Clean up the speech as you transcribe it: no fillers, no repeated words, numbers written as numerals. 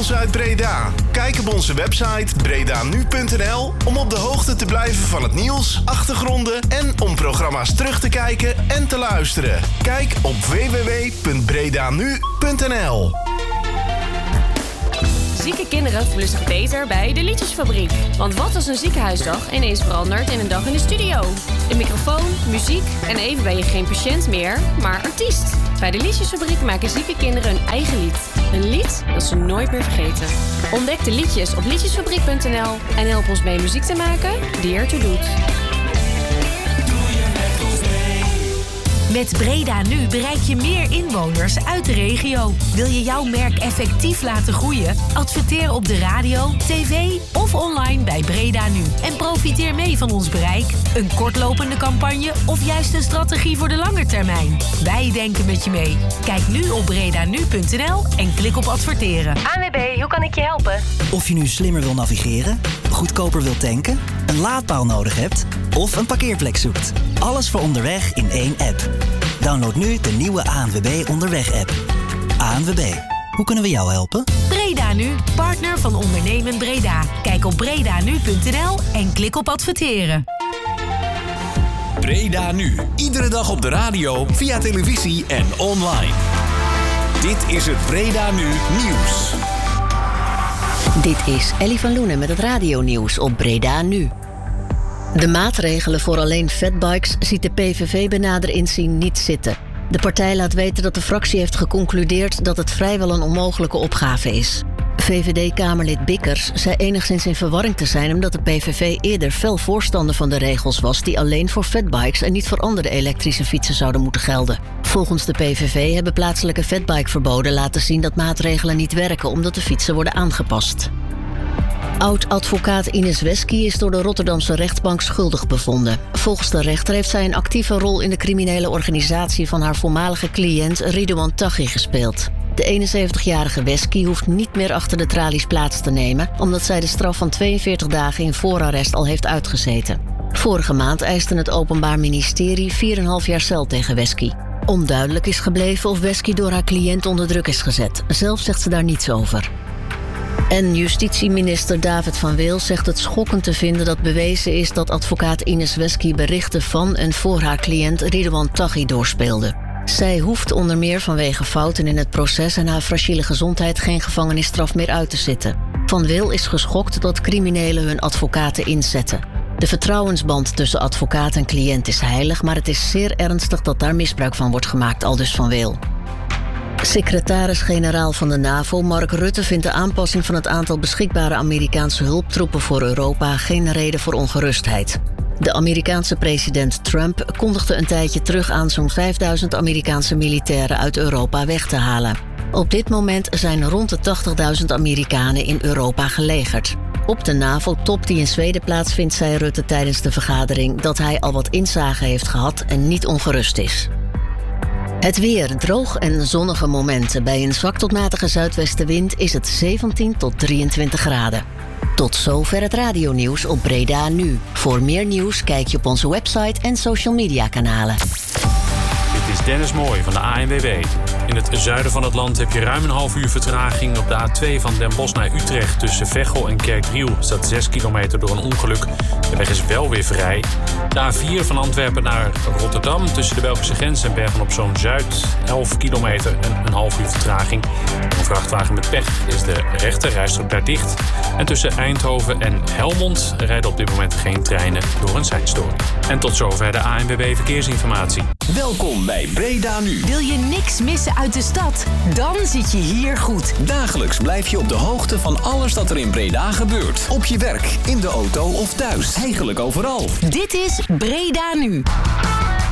nieuws uit Breda. Kijk op onze website bredanu.nl om op de hoogte te blijven van het nieuws, achtergronden en om programma's terug te kijken en te luisteren. Kijk op www.bredanu.nl. Zieke kinderen voelen zich beter bij de Liedjesfabriek. Want wat als een ziekenhuisdag ineens verandert in een dag in de studio? Een microfoon, muziek en even ben je geen patiënt meer, maar artiest. Bij de Liedjesfabriek maken zieke kinderen hun eigen lied. Een lied dat ze nooit meer vergeten. Ontdek de liedjes op liedjesfabriek.nl en help ons mee muziek te maken die ertoe doet. Met Breda Nu bereik je meer inwoners uit de regio. Wil je jouw merk effectief laten groeien? Adverteer op de radio, tv of online bij Breda Nu. En profiteer mee van ons bereik, een kortlopende campagne of juist een strategie voor de lange termijn. Wij denken met je mee. Kijk nu op bredanu.nl en klik op adverteren. ANWB, hoe kan ik je helpen? Of je nu slimmer wil navigeren, goedkoper wilt tanken, een laadpaal nodig hebt of een parkeerplek zoekt. Alles voor onderweg in één app. Download nu de nieuwe ANWB Onderweg-app. ANWB, hoe kunnen we jou helpen? Breda Nu, partner van Ondernemen Breda. Kijk op bredanu.nl en klik op adverteren. Breda Nu, iedere dag op de radio, via televisie en online. Dit is het Breda Nu Nieuws. Dit is Ellie van Loenen met het radionieuws op Breda Nu. De maatregelen voor alleen fatbikes ziet de PVV bij nader inzien niet zitten. De partij laat weten dat de fractie heeft geconcludeerd dat het vrijwel een onmogelijke opgave is. VVD-Kamerlid Bikkers zei enigszins in verwarring te zijn omdat de PVV eerder fel voorstander van de regels was die alleen voor fatbikes en niet voor andere elektrische fietsen zouden moeten gelden. Volgens de PVV hebben plaatselijke fatbikeverboden laten zien dat maatregelen niet werken omdat de fietsen worden aangepast. Oud-advocaat Ines Wesky is door de Rotterdamse rechtbank schuldig bevonden. Volgens de rechter heeft zij een actieve rol in de criminele organisatie van haar voormalige cliënt Ridouan Taghi gespeeld. De 71-jarige Wesky hoeft niet meer achter de tralies plaats te nemen, omdat zij de straf van 42 dagen in voorarrest al heeft uitgezeten. Vorige maand eiste het Openbaar Ministerie 4,5 jaar cel tegen Wesky. Onduidelijk is gebleven of Wesky door haar cliënt onder druk is gezet. Zelf zegt ze daar niets over. En justitieminister David van Weel zegt het schokkend te vinden dat bewezen is dat advocaat Ines Wesky berichten van en voor haar cliënt Ridouan Taghi doorspeelde. Zij hoeft onder meer vanwege fouten in het proces en haar fragiele gezondheid geen gevangenisstraf meer uit te zitten. Van Weel is geschokt dat criminelen hun advocaten inzetten. De vertrouwensband tussen advocaat en cliënt is heilig, maar het is zeer ernstig dat daar misbruik van wordt gemaakt, aldus Van Weel. Secretaris-generaal van de NAVO, Mark Rutte, vindt de aanpassing van het aantal beschikbare Amerikaanse hulptroepen voor Europa geen reden voor ongerustheid. De Amerikaanse president Trump kondigde een tijdje terug aan zo'n 5000 Amerikaanse militairen uit Europa weg te halen. Op dit moment zijn rond de 80.000 Amerikanen in Europa gelegerd. Op de NAVO-top die in Zweden plaatsvindt, zei Rutte tijdens de vergadering dat hij al wat inzage heeft gehad en niet ongerust is. Het weer, droog en zonnige momenten. Bij een zwak tot matige zuidwestenwind is het 17 tot 23 graden. Tot zover het radionieuws op Breda Nu. Voor meer nieuws kijk je op onze website en social media kanalen. Dit is Dennis Mooij van de ANWB. In het zuiden van het land heb je ruim een half uur vertraging. Op de A2 van Den Bosch naar Utrecht tussen Veghel en Kerkdriel staat 6 kilometer door een ongeluk. De weg is wel weer vrij. De A4 van Antwerpen naar Rotterdam tussen de Belgische grens en Bergen-op-Zoom-Zuid 11 kilometer en een half uur vertraging. Een vrachtwagen met pech is de rechter rijstrook daar dicht. En tussen Eindhoven en Helmond rijden op dit moment geen treinen door een seinstoring. En tot zover de ANWB Verkeersinformatie. Welkom bij Breda Nu. Wil je niks missen uit de stad? Dan zit je hier goed. Dagelijks blijf je op de hoogte van alles dat er in Breda gebeurt. Op je werk, in de auto of thuis. Eigenlijk overal. Dit is Breda Nu.